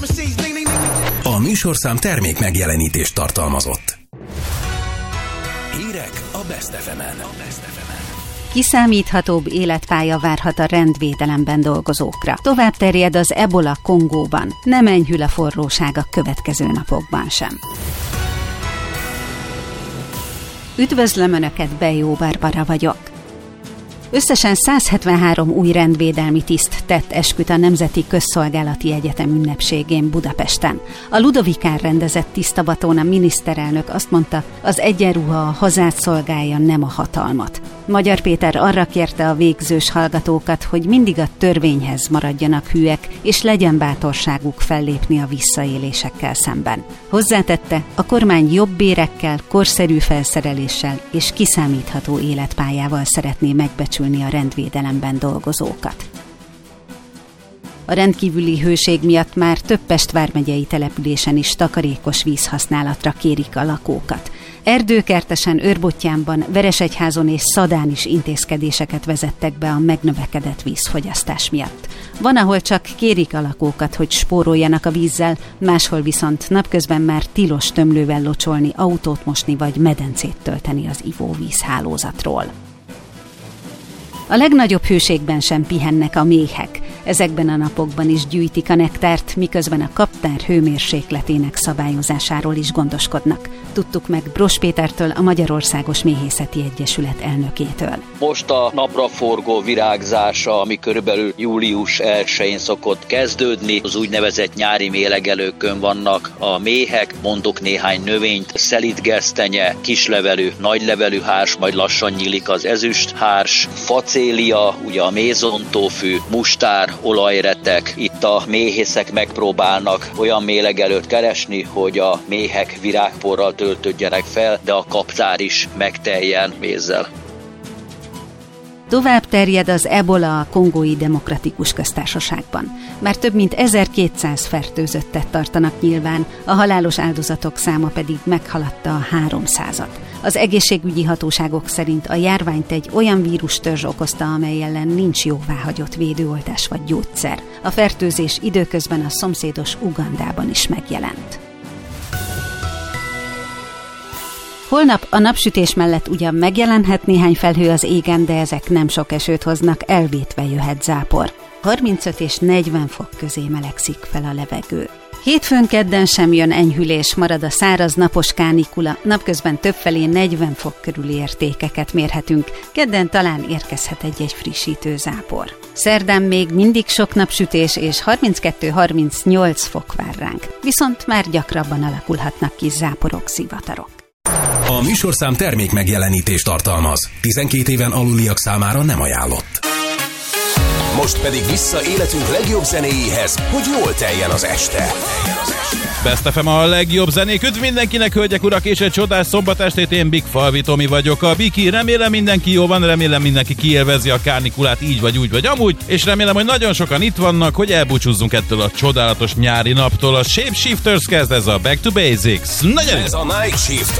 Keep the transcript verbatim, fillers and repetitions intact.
A műsorszám termék megjelenítést tartalmazott. Hírek a Best ef emen. Kiszámíthatóbb életpálya várhat a rendvédelemben dolgozókra. Tovább terjed az ebola Kongóban. Nem enyhül a forróság a következő napokban sem. Üdvözlöm Önöket, Bejó Barbara vagyok. Összesen száz hetvenhárom új rendvédelmi tiszt tett esküt a Nemzeti Közszolgálati Egyetem ünnepségén Budapesten. A Ludovikán rendezett tisztavaton a miniszterelnök azt mondta, az egyenruha a hazát szolgálja, nem a hatalmat. Magyar Péter arra kérte a végzős hallgatókat, hogy mindig a törvényhez maradjanak hűek, és legyen bátorságuk fellépni a visszaélésekkel szemben. Hozzátette, a kormány jobb bérekkel, korszerű felszereléssel és kiszámítható életpályával szeretné megbecsülni a rendvédelemben dolgozókat. A rendkívüli hőség miatt már több Pest vármegyei településen is takarékos vízhasználatra kérik a lakókat. Erdőkertesen, Őrbottyánban, Veresegyházon és Szadán is intézkedéseket vezettek be a megnövekedett vízfogyasztás miatt. Van, ahol csak kérik a lakókat, hogy spóroljanak a vízzel, máshol viszont napközben már tilos tömlővel locsolni, autót mosni vagy medencét tölteni az ivóvízhálózatról. A legnagyobb hőségben sem pihennek a méhek. Ezekben a napokban is gyűjtik a nektárt, miközben a kaptár hőmérsékletének szabályozásáról is gondoskodnak. Tudtuk meg Bros Pétertől, a Magyarországos Méhészeti Egyesület elnökétől. Most a napraforgó virágzása, ami körülbelül július elsején szokott kezdődni, az úgynevezett nyári mélegelőkön vannak a méhek, mondok néhány növényt, szelidgesztenye, kislevelű, nagylevelű hárs, majd lassan nyílik az ezüst hárs, facélia, ugye a mézontófű, mustár, olajretek. Itt a méhészek megpróbálnak olyan mélegelőt keresni, hogy a méhek virágporral töltődjenek fel, de a kaptár is megteljen mézzel. Tovább terjed az ebola a Kongói Demokratikus Köztársaságban. Már több mint ezerkétszáz fertőzöttet tartanak nyilván, a halálos áldozatok száma pedig meghaladta a háromszázat. Az egészségügyi hatóságok szerint a járványt egy olyan vírustörzs okozta, amely ellen nincs jóváhagyott védőoltás vagy gyógyszer. A fertőzés időközben a szomszédos Ugandában is megjelent. Holnap a napsütés mellett ugyan megjelenhet néhány felhő az égen, de ezek nem sok esőt hoznak, elvétve jöhet zápor. harmincöt és negyven fok közé melegszik fel a levegő. Hétfőn kedden sem jön enyhülés, marad a száraz napos kánikula, napközben többfelé negyven fok körüli értékeket mérhetünk, kedden talán érkezhet egy-egy frissítő zápor. Szerdán még mindig sok napsütés és harminckettő-harmincnyolc fok vár ránk, viszont már gyakrabban alakulhatnak ki záporok, zivatarok. A műsorszám termék megjelenítést tartalmaz. tizenkét éven aluliak számára nem ajánlott. Most pedig vissza életünk legjobb zenéjéhez, hogy jól teljen az este. Best ef em a legjobb zenék. Üdv mindenkinek, hölgyek, urak, és egy csodás szombat estét. Én Big Falvi Tomi vagyok, a Biki. Remélem mindenki jó van, remélem mindenki kiélvezi a kánikulát így vagy úgy vagy amúgy, és remélem, hogy nagyon sokan itt vannak, hogy elbúcsúzzunk ettől a csodálatos nyári naptól. A Shapeshifters kezd, ez a Back to Basics. Na gyerünk! Ez a Night Shift